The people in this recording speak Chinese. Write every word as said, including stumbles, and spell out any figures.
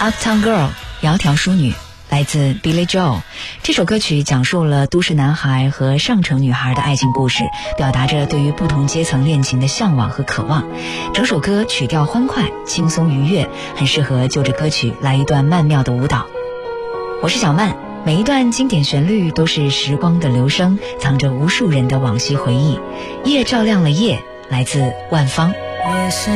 Uptown Girl 窈窕淑女来自 Billy Joel。 这首歌曲讲述了都市男孩和上城女孩的爱情故事，表达着对于不同阶层恋情的向往和渴望。整首歌曲调欢快轻松愉悦，很适合就着歌曲来一段曼妙的舞蹈。我是小曼，每一段经典旋律都是时光的流声，藏着无数人的往昔回忆。夜照亮了夜，来自万芳。